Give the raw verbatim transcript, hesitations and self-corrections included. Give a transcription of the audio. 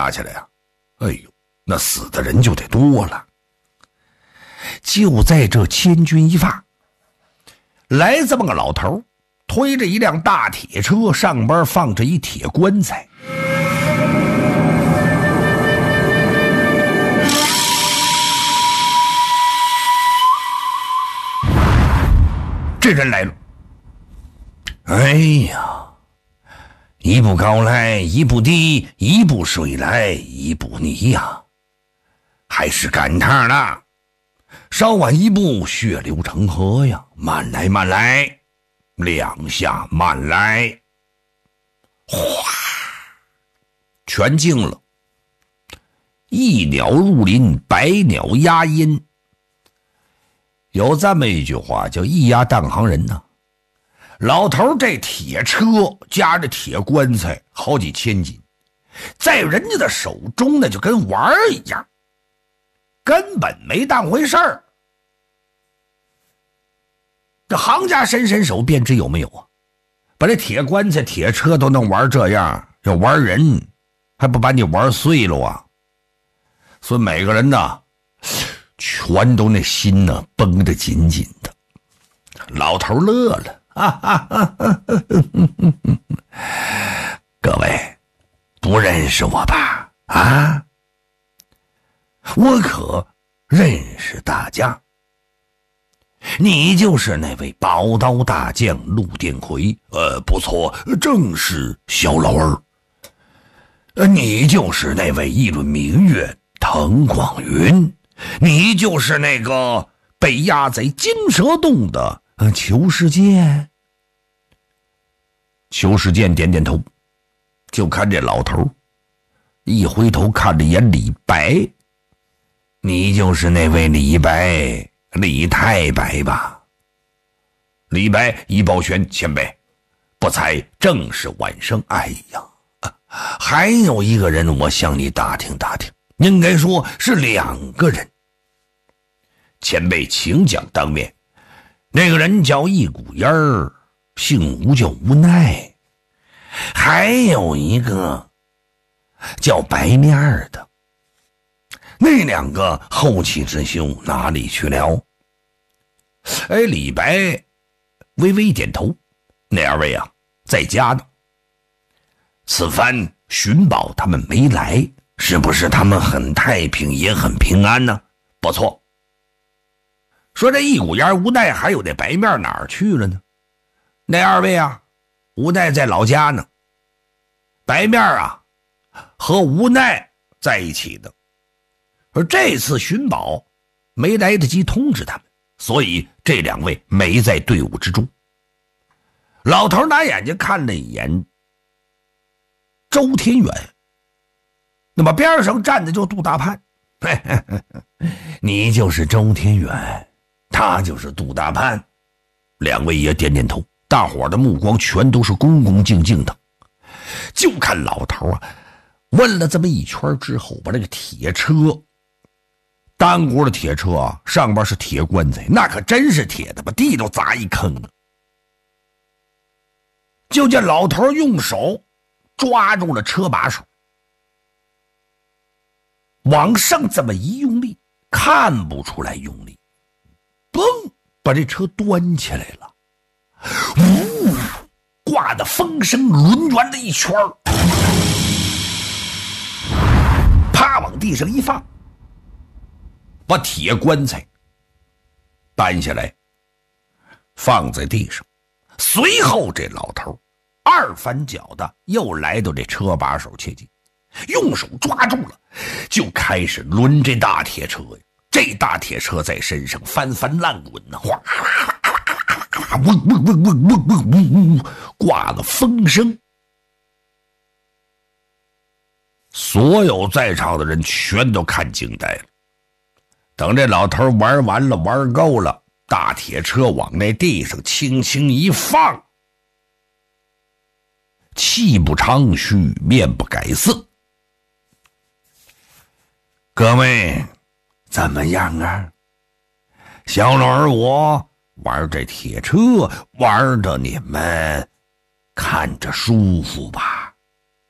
打起来呀、啊，哎呦，那死的人就得多了。就在这千钧一发，来这么个老头，推着一辆大铁车，上边放着一铁棺材。这人来了，哎呀，一步高来一步低，一步水来一步泥呀，还是赶趟的，稍晚一步血流成河呀，慢来慢来，两下慢来，哗，全净了。一鸟入林，百鸟压阴。有这么一句话叫一鸭当行人呢。老头这铁车加着铁棺材好几千斤，在人家的手中呢就跟玩儿一样，根本没当回事儿。这行家伸伸手便知有没有啊，把这铁棺材铁车都能玩这样，要玩人还不把你玩碎了啊。所以每个人呢全都那心呢绷得紧紧的。老头乐了，哈哈哈哈哈，各位不认识我吧？啊，我可认识大家。你就是那位宝刀大将陆殿魁，呃，不错，正是小老儿。呃，你就是那位议论明月滕广云。你就是那个被压在金蛇洞的呃裘世健。裘世健点点头，就看这老头，一回头看着眼李白。你就是那位李白，李太白吧？李白一抱拳，前辈，不才正是晚生。哎呀，还有一个人我向你打听打听，应该说是两个人。前辈请讲当面。那个人叫一股烟儿，姓吴叫无奈，还有一个叫白面儿的。那两个后起之秀哪里去了？哎，李白微微点头，那二位啊在家呢。此番寻宝他们没来，是不是他们很太平也很平安呢？不错。说这一股烟无奈还有那白面哪儿去了呢？那二位啊，无奈在老家呢，白面啊和无奈在一起的。而这次寻宝没来得及通知他们，所以这两位没在队伍之中。老头拿眼睛看了一眼周天远，那么边上站的就杜大潘。嘿嘿嘿，你就是周天远，他就是杜大潘。两位也点点头，大伙的目光全都是恭恭敬敬的。就看老头啊问了这么一圈之后，把这个铁车，单轱的铁车啊，上边是铁棺材，那可真是铁的，把地都砸一坑了。就见老头用手抓住了车把手，往上这么一用力，看不出来用力，嘣，把这车端起来了，呜，挂的风声轮圆了一圈，啪往地上一放，把铁棺材搬下来放在地上。随后这老头二翻脚的又来到这车把手前进，用手抓住了，就开始抡这大铁车呀。这大铁车在身上翻翻烂滚呢，哗，嗡嗡嗡嗡嗡嗡嗡嗡，挂了风声。所有在场的人全都看惊呆了。等这老头玩完了，玩够了，大铁车往那地上轻轻一放，气不长须，面不改色。各位怎么样啊？小老儿我玩这铁车玩的你们看着舒服吧？